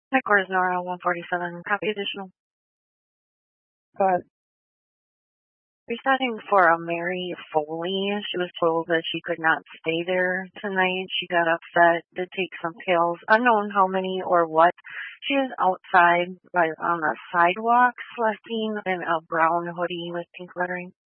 Headquarters Nora 147. Copy additional. Go ahead. Resetting for a Mary Foley. She was told that she could not stay there tonight. She got upset, did take some pills, unknown how many or what. She is outside on the sidewalk, sleeping in a brown hoodie with pink lettering.